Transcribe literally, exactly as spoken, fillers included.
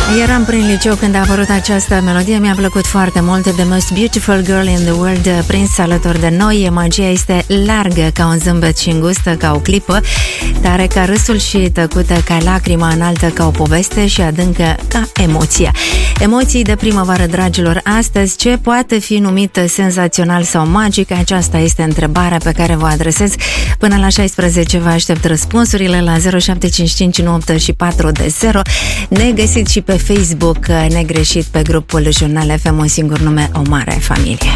Eram prin liceu când a apărut această melodie, mi-a plăcut foarte mult. The Most Beautiful Girl in the World, prins alături de noi. Magia este largă ca un zâmbet și îngustă ca o clipă, tare ca râsul și tăcută ca lacrima, înaltă ca o poveste și adâncă ca emoția. Emoții de primăvară, dragilor, astăzi ce poate fi numit senzațional sau magic? Aceasta este întrebarea pe care vă adresez. Până la șaisprezece vă aștept răspunsurile la zero șapte cinci cinci unu opt și patru de zero. Ne găsiți și pe Facebook negreșit pe grupul Jurnal F M, un singur nume, o mare familie.